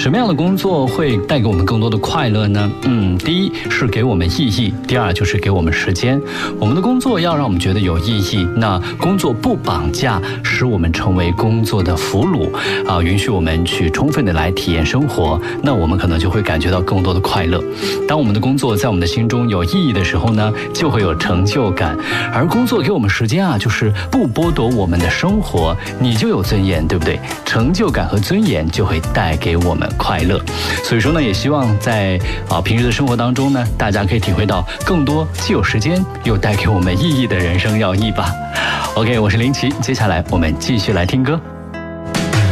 什么样的工作会带给我们更多的快乐呢？第一是给我们意义，第二就是给我们时间。我们的工作要让我们觉得有意义，那工作不绑架，使我们成为工作的俘虏允许我们去充分的来体验生活，那我们可能就会感觉到更多的快乐。当我们的工作在我们的心中有意义的时候呢，就会有成就感。而工作给我们时间就是不剥夺我们的生活，你就有尊严，对不对？成就感和尊严就会带给我们快乐。所以说呢，也希望在平时的生活当中呢，大家可以体会到更多既有时间又带给我们意义的人生要义吧。OK， 我是林奇，接下来我们继续来听歌。